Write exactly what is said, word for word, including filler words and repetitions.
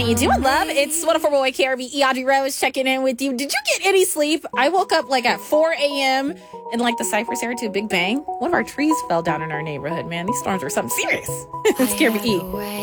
you doing, love? It's one oh four boy K R B E, Audrey Rose checking in with you. Did you get any sleep? I woke up like at four a.m. and like the Cypress area to a big bang. One of our trees fell down in our neighborhood, man. These storms were something serious. It's K R B E.